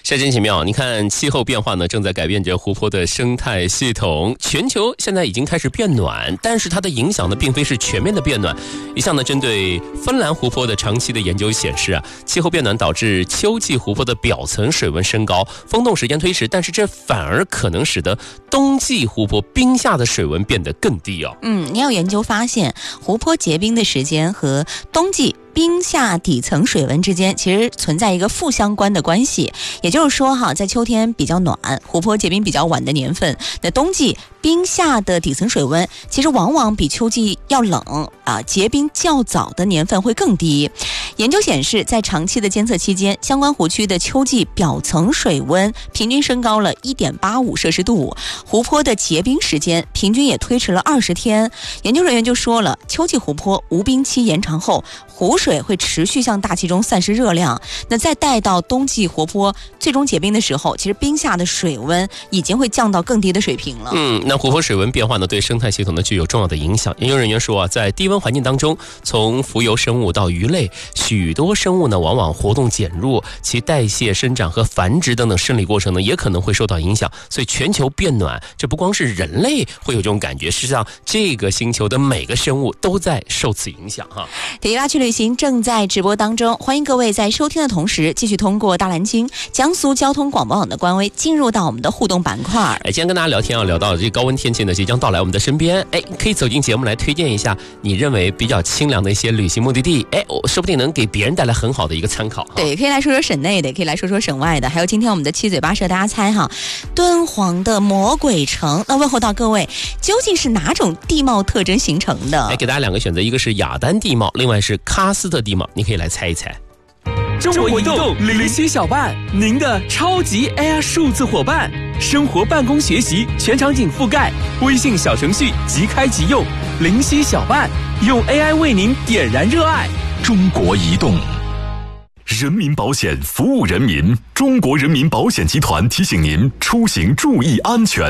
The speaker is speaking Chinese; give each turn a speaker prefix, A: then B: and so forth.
A: 世间奇妙，你看气候变化呢，正在改变着湖泊的生态系统。全球现在已经开始变暖，但是它的影响呢，并非是全面的变暖。一项呢，针对芬兰湖泊的长期的研究显示啊，气候变暖导致秋季湖泊的表层水温升高，风冻时间推迟，但是这反而可能使得冬季湖泊冰下的水温变得更低哦。
B: 你要研究发现，湖泊结冰的时间和冬季冰下底层水温之间其实存在一个负相关的关系，也就是说在秋天比较暖，湖泊结冰比较晚的年份，那冬季冰下的底层水温其实往往比秋季要冷结冰较早的年份会更低。研究显示，在长期的监测期间，相关湖区的秋季表层水温平均升高了 1.85 摄氏度，湖泊的结冰时间平均也推迟了20天。研究人员就说了，秋季湖泊无冰期延长后，湖水会持续向大气中散失热量，那再带到冬季湖泊最终结冰的时候，其实冰下的水温已经会降到更低的水平了。
A: 那湖泊水温变化呢，对生态系统呢具有重要的影响。研究人员说在低温环境当中，从浮游生物到鱼类，许多生物呢往往活动减弱，其代谢、生长和繁殖等等生理过程呢也可能会受到影响。所以全球变暖，这不光是人类会有这种感觉，事实上这个星球的每个生物都在受此影响哈。
B: 铁拉去旅行正在直播当中，欢迎各位在收听的同时，继续通过大蓝鲸江苏交通广播网的官微进入到我们的互动板块。
A: 今天跟大家聊天聊到这高温天气呢即将到来我们的身边，可以走进节目来推荐一下你认为比较清凉的一些旅行目的地，说不定能给别人带来很好的一个参考。
B: 对，可以来说说省内的，也可以来说说省外的，还有今天我们的七嘴八舌大家猜敦煌的魔鬼城，那问候到各位，究竟是哪种地貌特征形成的？
A: 给大家两个选择，一个是雅丹地貌，另外是喀斯特地貌，你可以来猜一猜。
C: 中国移动零息小办，您的超级 AI 数字伙伴，生活、办公、学习全场景覆盖，微信小程序即开即用，零息小办，用 AI 为您点燃热爱。
D: 中国移动，人民保险服务人民，中国人民保险集团提醒您出行注意安全。